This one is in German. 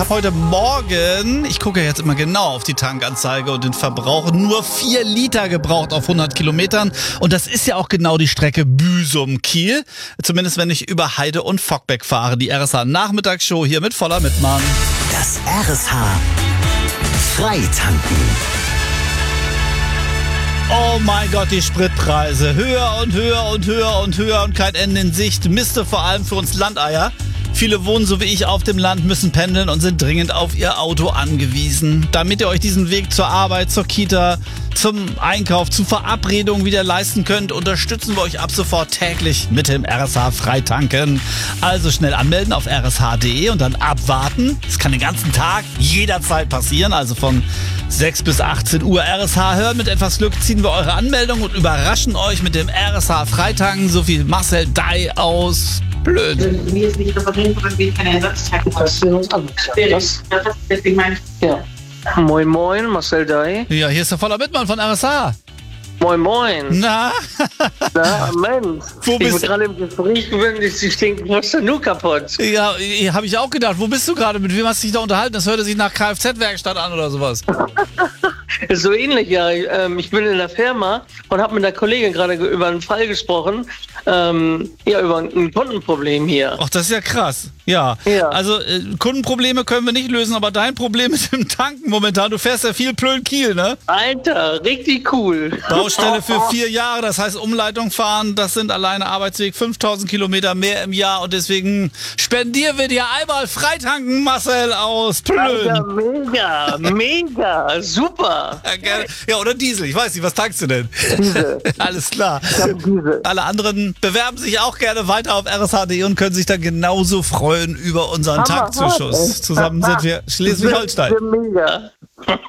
habe heute Morgen, ich gucke jetzt immer genau auf die Tankanzeige und den Verbrauch, nur 4 Liter gebraucht auf 100 Kilometern. Und das ist ja auch genau die Strecke Büsum-Kiel. Zumindest wenn ich über Heide und Fockbeck fahre. Die RSH-Nachmittagsshow hier mit Voller Mittmann. Das RSH Freitanken. Oh mein Gott, die Spritpreise. Höher und höher und höher und höher und kein Ende in Sicht. Miste vor allem für uns Landeier. Viele wohnen so wie ich auf dem Land, müssen pendeln und sind dringend auf ihr Auto angewiesen. Damit ihr euch diesen Weg zur Arbeit, zur Kita, zum Einkauf, zu Verabredungen wieder leisten könnt, unterstützen wir euch ab sofort täglich mit dem RSH Freitanken. Also schnell anmelden auf rsh.de und dann abwarten. Das kann den ganzen Tag, jederzeit passieren, also von 6 bis 18 Uhr RSH hören. Mit etwas Glück ziehen wir eure Anmeldung und überraschen euch mit dem RSH Freitanken. So viel Marcel Dai aus Blöd. Mir ist nicht reparieren, weil wir keine Ersatzteile haben. Das sehen uns an. Deswegen meine ich. Ja. Moin Moin, Marcel Dai. Ja, hier ist der Voller Mittmann von RSH. Moin Moin. Na? Na, Mensch. Wo Ich bist bin du? gerade im Gespräch gewesen, sie stinkt fast nur kaputt. Ja, habe ich auch gedacht. Wo bist du gerade? Mit wem hast du dich da unterhalten? Das hörte sich nach Kfz-Werkstatt an oder sowas. So ähnlich, ja. Ich bin in der Firma und habe mit einer Kollegin gerade über einen Fall gesprochen. Über ein Kundenproblem hier. Ach, das ist ja krass. Ja. Also Kundenprobleme können wir nicht lösen, aber dein Problem mit dem Tanken momentan, du fährst ja viel Plön-Kiel, ne? Alter, richtig cool. Baustelle für 4 Jahre, das heißt Umleitung fahren, das sind alleine Arbeitsweg 5000 Kilometer mehr im Jahr und deswegen spendieren wir dir einmal Freitanken, Marcel, aus Plön. Alter, mega, super. Ja, gerne. Ja, oder Diesel, ich weiß nicht, was tankst du denn? Diesel. Alles klar. Ich hab Diesel. Alle anderen bewerben sich auch gerne weiter auf rsh.de und können sich dann genauso freuen über unseren Hammer, Tankzuschuss. ey. Zusammen sind wir Schleswig-Holstein. Mega.